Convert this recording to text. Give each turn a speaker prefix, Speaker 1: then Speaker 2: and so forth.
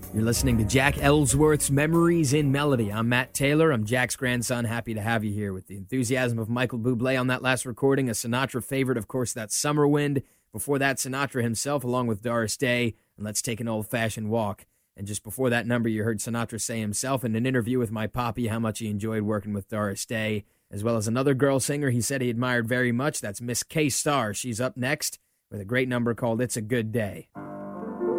Speaker 1: You're listening to Jack Ellsworth's Memories in Melody. I'm Matt Taylor. I'm Jack's grandson. Happy to have you here with the enthusiasm of Michael Bublé on that last recording. A Sinatra favorite, of course, that's Summer Wind. Before that, Sinatra himself, along with Doris Day, and Let's Take an Old-Fashioned Walk. And just before that number, you heard Sinatra say himself in an interview with my poppy how much he enjoyed working with Doris Day, as well as another girl singer he said he admired very much. That's Miss Kay Starr. She's up next with a great number called It's a Good Day.